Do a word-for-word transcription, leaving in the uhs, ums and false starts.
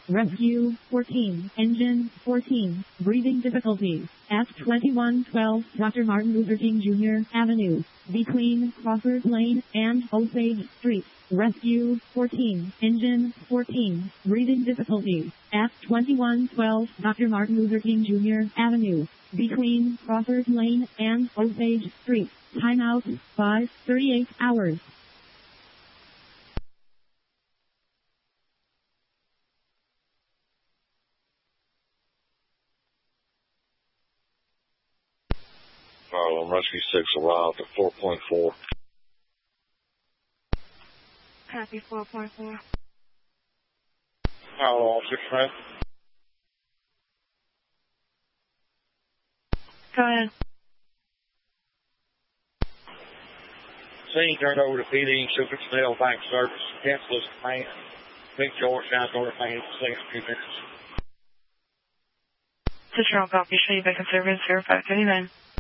Rescue fourteen, Engine fourteen, breathing difficulties, at twenty-one twelve Doctor Martin Luther King Junior Avenue, between Crawford Lane and Osage Street. Rescue fourteen, Engine fourteen, breathing difficulties, at twenty-one twelve Doctor Martin Luther King Junior Avenue, between Crawford Lane and Osage Street. Timeout, five thirty-eight hours. Harlem Rescue six arrived at four point four. Copy four point four. Harlem six friend. Go ahead. Scene turned over to P D Super Snail Bank Service. Cancel his command. Big George Town Door Command for six few minutes. Central copy. Show you back in service. zero five thirty-nine.